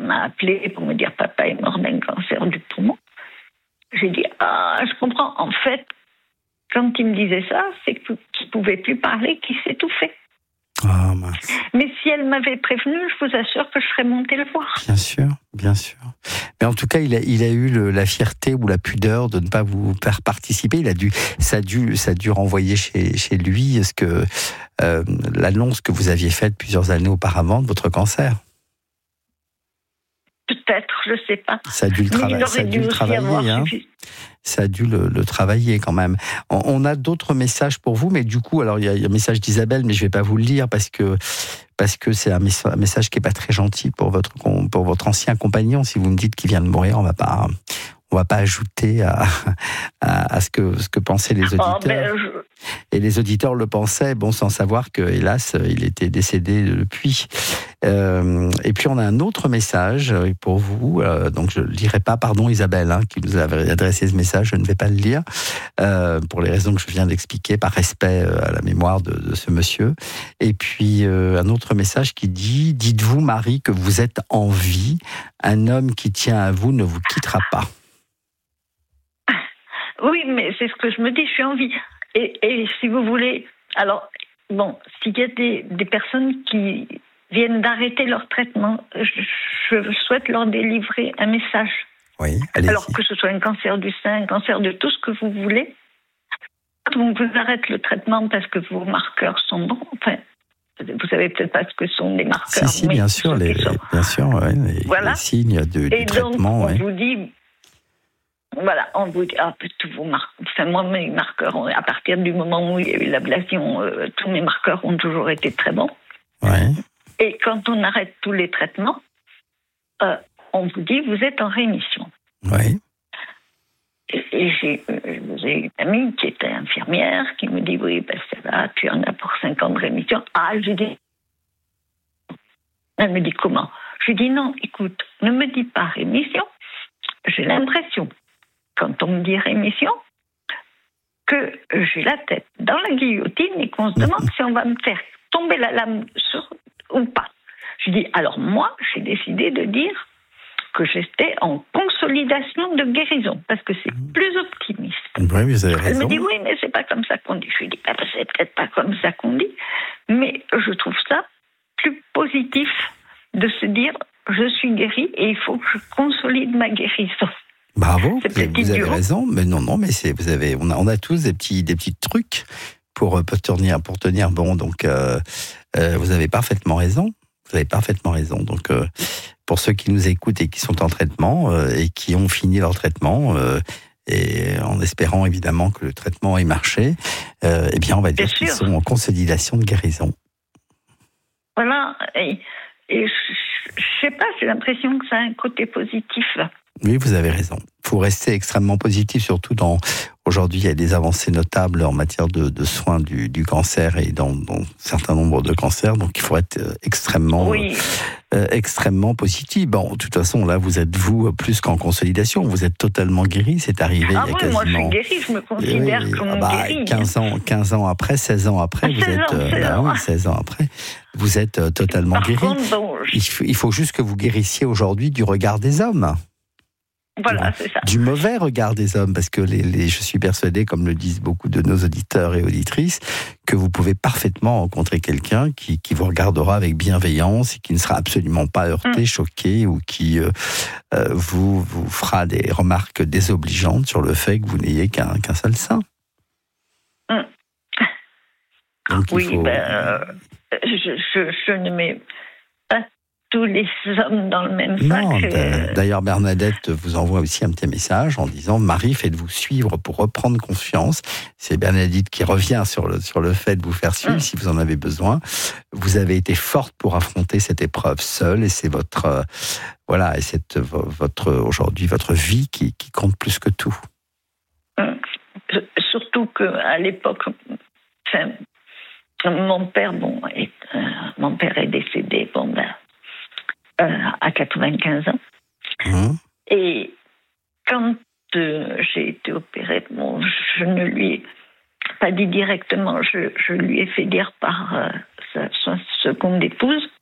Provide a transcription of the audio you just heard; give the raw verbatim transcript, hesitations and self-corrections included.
m'a appelé pour me dire papa est mort d'un cancer du poumon. J'ai dit ah, je comprends. En fait, quand il me disait ça, c'est qu'il ne pouvait plus parler, qu'il s'étouffait. Ah, mince. Mais si elle m'avait prévenu, je vous assure que je serais montée le voir. Bien sûr, bien sûr. Mais en tout cas, il a, il a eu le, la fierté ou la pudeur de ne pas vous faire participer. Il a dû, ça a dû, ça a dû renvoyer chez, chez lui ce que, euh, l'annonce que vous aviez faite plusieurs années auparavant de votre cancer. Peut-être, je ne sais pas. Ça a dû le, trava- ça a dû le travailler, hein. Ça a dû le, le travailler quand même. On, on a d'autres messages pour vous, mais du coup, alors il y a, il y a un message d'Isabelle, mais je ne vais pas vous le lire parce que parce que c'est un, mes- un message qui est pas très gentil pour votre pour votre ancien compagnon. Si vous me dites qu'il vient de mourir, on va pas on va pas ajouter à, à, à ce que ce que pensaient les auditeurs. Oh, ben, je... Et les auditeurs le pensaient, bon, sans savoir que, hélas, il était décédé depuis. Euh, et puis on a un autre message pour vous, euh, donc je ne le lirai pas, pardon Isabelle, hein, qui nous avait adressé ce message, je ne vais pas le lire, euh, pour les raisons que je viens d'expliquer, par respect à la mémoire de, de ce monsieur. Et puis euh, un autre message qui dit, dites-vous Marie que vous êtes en vie, un homme qui tient à vous ne vous quittera pas. Oui, mais c'est ce que je me dis, je suis en vie. Et, et si vous voulez, alors, bon, s'il y a des, des personnes qui viennent d'arrêter leur traitement, je, je souhaite leur délivrer un message. Oui, allez-y. Alors que ce soit un cancer du sein, un cancer de tout ce que vous voulez, quand on vous arrête le traitement parce que vos marqueurs sont bons, enfin, vous savez peut-être pas ce que sont les marqueurs. Si, si, mais bien sûr, les, sont... bien sûr, ouais, les, voilà. les signes de, du et traitement. Donc, on ouais. vous dit... Voilà, on vous dit, ah, tous vos marqueurs, enfin, moi, mes marqueurs, ont, à partir du moment où il y a eu l'ablation, euh, tous mes marqueurs ont toujours été très bons. Ouais. Et quand on arrête tous les traitements, euh, on vous dit, vous êtes en rémission. Oui. Et, et j'ai, euh, j'ai une amie qui était infirmière qui me dit, oui, ben ça va, tu en as pour cinq ans de rémission. Ah, je dis, elle me dit, comment? Je dis, non, écoute, ne me dis pas rémission, j'ai l'impression, quand on me dit rémission, que j'ai la tête dans la guillotine et qu'on se demande si on va me faire tomber la lame sur, ou pas. Je dis, alors moi, j'ai décidé de dire que j'étais en consolidation de guérison, parce que c'est plus optimiste. Oui, vous avez raison. Elle me dit, oui, mais c'est pas comme ça qu'on dit. Je lui dis, ah, c'est peut-être pas comme ça qu'on dit, mais je trouve ça plus positif de se dire, je suis guérie et il faut que je consolide ma guérison. Bravo, vous, vous avez dur. raison, mais non, non, mais c'est, vous avez, on a, on a tous des petits, des petits trucs pour, pour tenir, pour tenir bon. Donc, euh, euh, vous avez parfaitement raison. Vous avez parfaitement raison. Donc, euh, pour ceux qui nous écoutent et qui sont en traitement euh, et qui ont fini leur traitement, euh, et en espérant évidemment que le traitement ait marché, euh, eh bien, on va dire Bien qu'ils sûr. sont en consolidation de guérison. Voilà. Et, et je, je sais pas, j'ai l'impression que ça a un côté positif. Oui, vous avez raison. Il faut rester extrêmement positif, surtout dans... Aujourd'hui, il y a des avancées notables en matière de, de soins du, du cancer et dans, dans un certain nombre de cancers, donc il faut être extrêmement, oui. euh, extrêmement positif. Bon, de toute façon, là, vous êtes, vous, plus qu'en consolidation, vous êtes totalement guéri, c'est arrivé ah il y a oui, quasiment... moi je suis guérie, je me considère oui, comme ah bah, guérie. quinze ans, quinze ans après, seize ans après, Ah, vous seize êtes... ans, Euh, seize bah, ans. oui, seize ans après, vous êtes euh, totalement Par guéri. contre, bon, je... il, faut, il faut juste que vous guérissiez aujourd'hui du regard des hommes. Voilà, c'est ça. Du mauvais regard des hommes, parce que les, les, je suis persuadé, comme le disent beaucoup de nos auditeurs et auditrices, que vous pouvez parfaitement rencontrer quelqu'un qui, qui vous regardera avec bienveillance et qui ne sera absolument pas heurté, mmh. choqué, ou qui euh, euh, vous, vous fera des remarques désobligeantes sur le fait que vous n'ayez qu'un, qu'un seul sein. Mmh. Donc, il oui, faut... ben, euh, je, je, je ne mets pas tous les hommes dans le même sac. Non, euh... d'ailleurs Bernadette vous envoie aussi un petit message en disant « Marie, faites-vous suivre pour reprendre confiance ». C'est Bernadette qui revient sur le, sur le fait de vous faire suivre mmh. si vous en avez besoin. Vous avez été forte pour affronter cette épreuve seule et c'est votre, euh, voilà, et c'est votre, aujourd'hui votre vie qui, qui compte plus que tout. Mmh. Surtout qu'à l'époque, enfin, mon père, bon, est, euh, mon père est décédé, bon ben, Euh, à quatre-vingt-quinze ans. Mmh. Et quand euh, j'ai été opérée, bon, je ne lui ai pas dit directement, je, je lui ai fait dire par euh, sa, sa seconde épouse